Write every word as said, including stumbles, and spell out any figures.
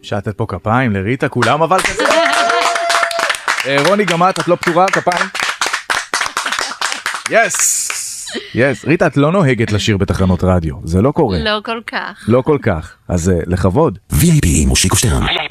שטת פה כפיים לריטה, כולם אבל כזה. רוני, גם את, את לא פתורה, כפיים? יס! יס, ריטה, את לא נוהגת לשיר בתחנות רדיו, זה לא קורה. לא כל כך. לא כל כך, אז לכבוד. וי איי פי מושיקו שטרן.